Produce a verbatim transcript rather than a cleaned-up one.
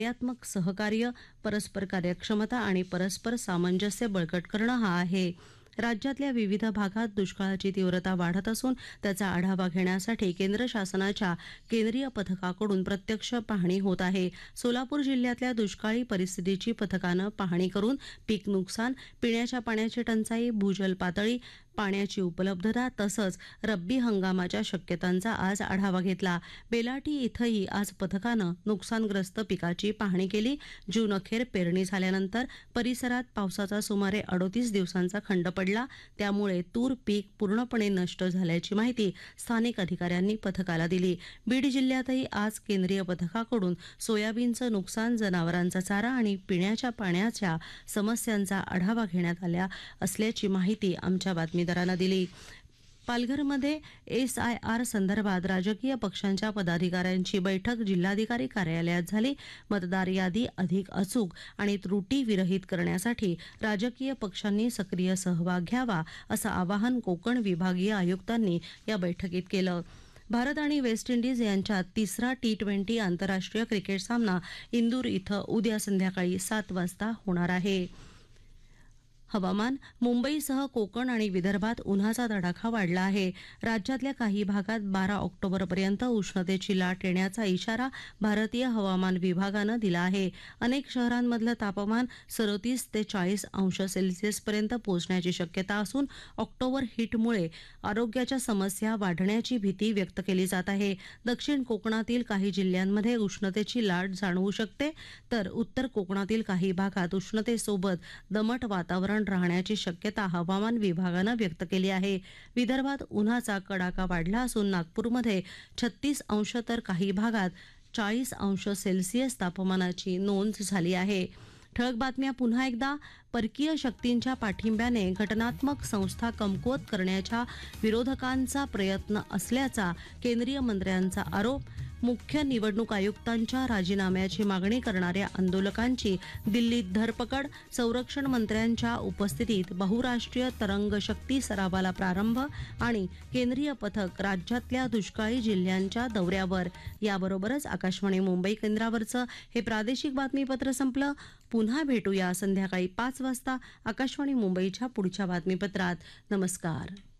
कार्यात्मक सहकार्य, परस्पर कार्यक्षमता आणि परस्पर सामंजस्य बळकट करणं हा आहे. राज्यातल्या विविध भागात दुष्काळाची तीव्रता वाढत असून त्याचा आढावा घेण्यासाठी केंद्र शासनाच्या केंद्रीय पथकाकडून प्रत्यक्ष पाहणी होत आहे. सोलापूर जिल्ह्यातल्या दुष्काळी परिस्थितीची पथकानं पाहणी करून पीक नुकसान, पिण्याच्या पाण्याची टंचाई, भूजल पातळी, पाण्याची उपलब्धता तसंच रब्बी हंगामाच्या शक्यतांचा आज आढावा घेतला. बेलाटी इथंही आज पथकानं नुकसानग्रस्त पिकाची पाहणी केली. जून अखेर पेरणी झाल्यानंतर परिसरात पावसाचा सुमारे अडोतीस दिवसांचा खंड पडला, त्यामुळे तूर पीक पूर्णपणे नष्ट झाल्याची माहिती स्थानिक अधिकाऱ्यांनी पथकाला दिली. बीड जिल्ह्यातही आज केंद्रीय पथकाकडून सोयाबीनचं नुकसान, जनावरांचा चारा आणि पिण्याच्या पाण्याच्या समस्यांचा आढावा घेण्यात आला असल्याची माहिती आमच्या बातमीदारानं दिली. पालघरमध्ये एस आय आर संदर्भात राजकीय पक्षांच्या पदाधिकाऱ्यांची बैठक जिल्हाधिकारी कार्यालयात झाली. मतदार यादी अधिक अचूक आणि त्रुटीविरहित करण्यासाठी राजकीय पक्षांनी सक्रिय सहभाग घ्यावा असं आवाहन कोकण विभागीय आयुक्तांनी या बैठकीत केलं. भारत आणि वेस्ट इंडिज यांच्यात तिसरा टी ट्वेंटी आंतरराष्ट्रीय क्रिकेट सामना इंदूर इथं उद्या संध्याकाळी सात वाजता होणार आहे. हवामान. मुंबईसह कोकण आणि विदर्भात उन्हाचा तडाखा वाढला आहे. राज्यातल्या काही भागात बारा ऑक्टोबरपर्यंत उष्णतेची लाट येण्याचा इशारा भारतीय हवामान विभागानं दिला आहे. अनेक शहरांमधलं तापमान सदोतीस ते चाळीस अंश सेल्सिअसपर्यंत पोहोचण्याची शक्यता असून ऑक्टोबर हिटमुळे आरोग्याच्या समस्या वाढण्याची भीती व्यक्त केली जात आहे. दक्षिण कोकणातील काही जिल्ह्यांमध्ये उष्णतेची लाट जाणवू शकते, तर उत्तर कोकणातील काही भागात उष्णतेसोबत दमट वातावरण राहण्याची शक्यता हवामान विभागानं व्यक्त केली आहे. विदर्भात उन्हाचा कडाका वाढला असून नागपूरमध्ये छत्तीस अंश तर काही भागात चाळीस अंश सेल्सिअस तापमानाची नोंद झाली आहे. ठळक बातम्या पुन्हा एकदा. परकीय शक्तींच्या पाठिंब्याने घटनात्मक संस्था कमकुवत करण्याच्या विरोधकांचा प्रयत्न असल्याचा केंद्रीय मंत्र्यांचा आरोप. मुख्य निवडणूक आयुक्तांच्या राजीनाम्याची मागणी करणाऱ्या आंदोलकांची दिल्लीत धरपकड. संरक्षण मंत्र्यांच्या उपस्थितीत बहुराष्ट्रीय तरंग शक्ती सरावाला प्रारंभ आणि केंद्रीय पथक राज्यातल्या दुष्काळी जिल्ह्यांच्या दौऱ्यावर. याबरोबरच आकाशवाणी मुंबई केंद्रावरचं हे प्रादेशिक बातमीपत्र संपलं. पुन्हा भेटूया संध्याकाळी पाच वाजता आकाशवाणी मुंबईच्या पुढच्या बातमीपत्रात. नमस्कार.